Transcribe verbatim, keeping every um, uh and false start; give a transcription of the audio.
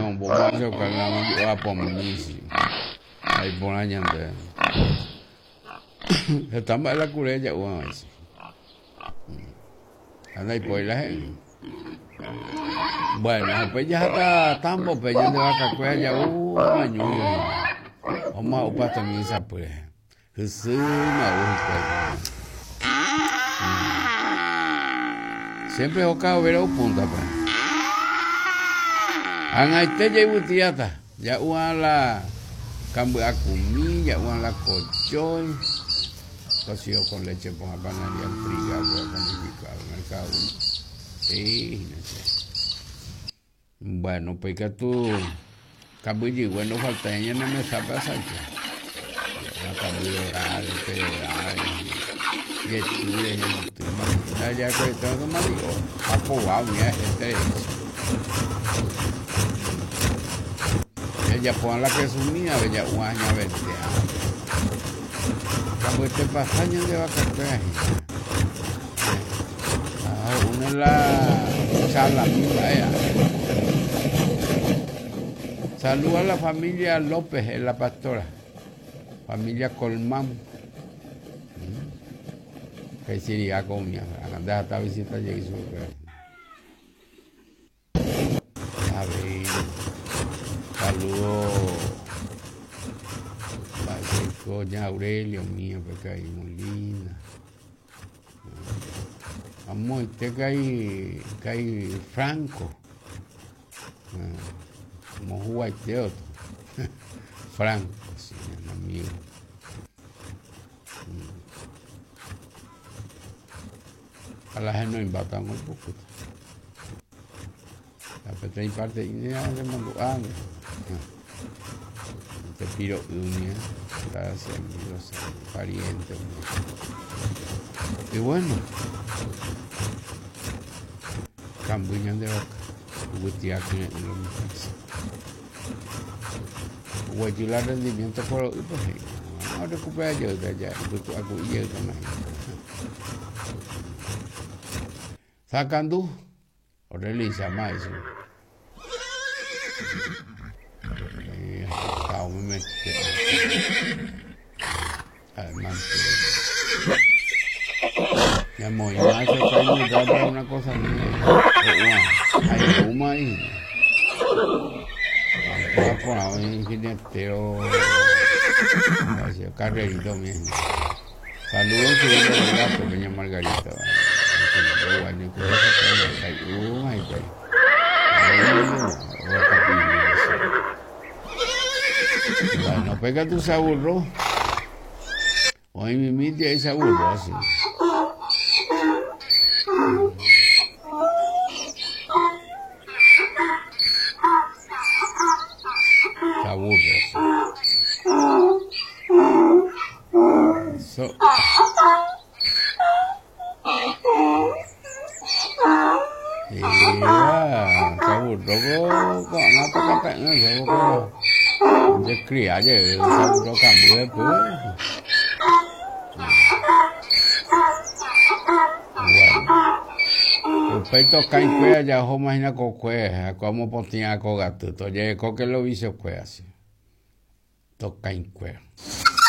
un bombazo que la mandó a ponerse. Ahí por la ñande. Está mal la curella, bueno, así. Anda y por la gente. Bueno, pues ya está tambo, pues ya de vaca cuella, uh, año. Oma upa también se apure. Jesús, ma siempre he buscado ver a un punta, pues. Angaite ya ibu tiata, ya uan la cambio a comida, ya uan la colchón, cocido con leche con abanana y alfriga, voy a calificar en el mercado. Sí, no sé. Bueno, pues que tú, cambio y bueno, falta ella no me sabe hacer. La cambio de orar, de orar, y estudiar, y ya que todo me digo, aprobado, ya, este ella pone la que es mía, ella un año a veinte años. Cuando este pasaño de vacaciones, una es la charla mía, ella. Saluda a la familia López, es la pastora, familia Colmán. Que sería comida, anda hasta visita Jesús. A ver, saludos a doña Aurelio, mía, porque hay Molina. Vamos, este que hay, que hay Franco, como juguete otro. Franco, sí, un amigo. A la gente no invatan un poco. La pequeña parte idea de Manduán. Te piro unia, gracias amigos, parientes. Y bueno, cambuñan de vaca, huitiaque en los meses. Huayula rendimiento por hoy, pues no recupera yo de allá, y acudir con la gente. Sacando, o realiza más eso. Me metí. Además, mi amor, yo me hace caer y una cosa mía. Hay huma ahí. Voy a poner un jinetero. Carrerito mismo. Saludos a su gato, doña Margarita. Bueno, pega tu saburro. Hoy mi miti hay saburro así. Saburro así. So. Iya, saburro kok ngapa katanya saburro. Dia cria aja, saburro kambuh pun. Pues toca en cueva ya ho imagina con cueva, como ponía con gato, to ya co que lo hizo cueva así. Toca en cueva.